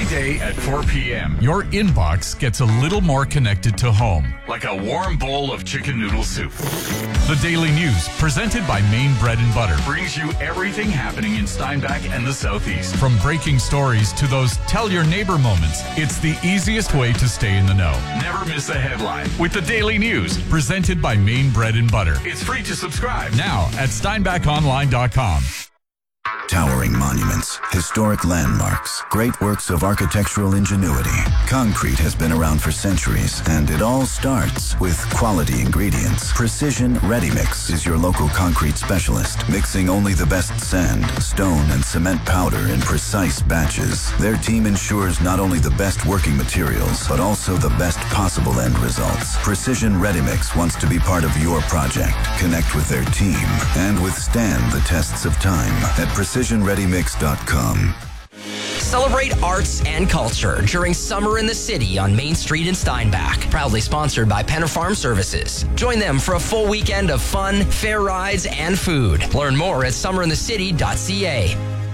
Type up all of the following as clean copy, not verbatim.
day at 4 p.m., your inbox gets a little more connected to home, like a warm bowl of chicken noodle soup. The Daily News, presented by Maine Bread and Butter, brings you everything happening in Steinbach and the Southeast. From breaking stories to those tell your neighbor moments, it's the easiest way to stay in the know. Never miss a headline with the Daily News, presented by Maine Bread and Butter. It's free to subscribe now at steinbachonline.com. Towering monuments, historic landmarks, great works of architectural ingenuity. Concrete has been around for centuries, and it all starts with quality ingredients. Precision Ready Mix is your local concrete specialist, mixing only the best sand, stone, and cement powder in precise batches. Their team ensures not only the best working materials, but also the best possible end results. Precision Ready Mix wants to be part of your project. Connect with their team and withstand the tests of time at PrecisionReadyMix.com. Celebrate arts and culture during Summer in the City on Main Street in Steinbach. Proudly sponsored by Penner Farm Services. Join them for a full weekend of fun, fair rides, and food. Learn more at summerinthecity.ca.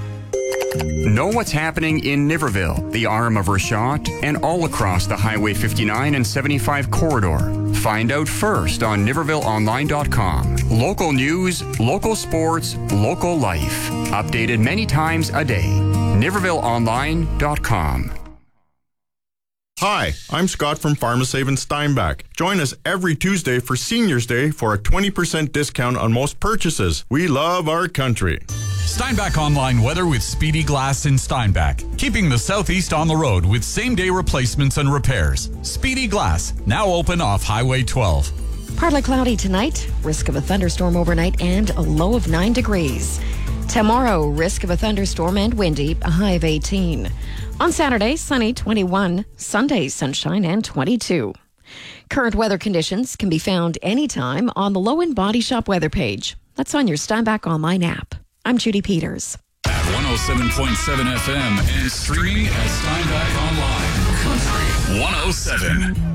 Know what's happening in Niverville, the arm of Rashot, and all across the Highway 59 and 75 corridor. Find out first on NivervilleOnline.com. Local news, local sports, local life. Updated many times a day. NivervilleOnline.com. Hi, I'm Scott from PharmaSave in Steinbach. Join us every Tuesday for Seniors Day for a 20% discount on most purchases. We love our country. Steinbach Online weather with Speedy Glass in Steinbach, keeping the Southeast on the road with same-day replacements and repairs. Speedy Glass, now open off Highway 12. Partly cloudy tonight, risk of a thunderstorm overnight, and a low of 9 degrees. Tomorrow, risk of a thunderstorm and windy, a high of 18. On Saturday, sunny, 21. Sunday, sunshine, and 22. Current weather conditions can be found anytime on the Low End Body Shop weather page. That's on your Steinbach Online app. I'm Judy Peters. At 107.7 FM and streaming at Steinbach Online. Country 107.